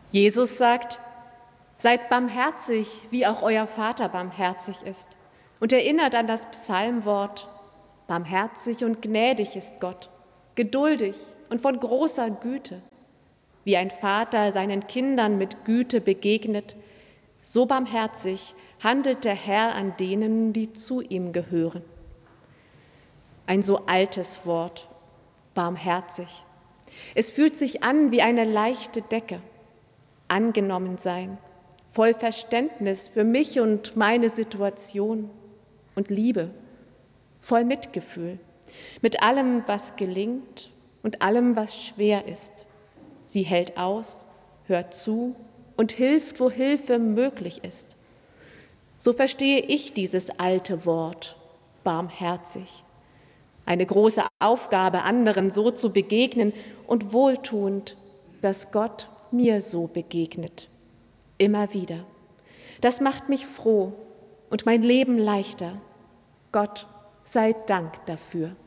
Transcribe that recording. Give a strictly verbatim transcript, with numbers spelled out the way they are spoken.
Jesus sagt, seid barmherzig, wie auch euer Vater barmherzig ist. Und erinnert an das Psalmwort, barmherzig und gnädig ist Gott, geduldig und von großer Güte. Wie ein Vater seinen Kindern mit Güte begegnet, so barmherzig handelt der Herr an denen, die zu ihm gehören. Ein so altes Wort, barmherzig. Es fühlt sich an wie eine leichte Decke. Angenommen sein, voll Verständnis für mich und meine Situation und Liebe, voll Mitgefühl, mit allem, was gelingt und allem, was schwer ist. Sie hält aus, hört zu und hilft, wo Hilfe möglich ist. So verstehe ich dieses alte Wort, barmherzig. Eine große Aufgabe, anderen so zu begegnen und wohltuend, dass Gott mir so begegnet. Immer wieder. Das macht mich froh und mein Leben leichter. Gott sei Dank dafür.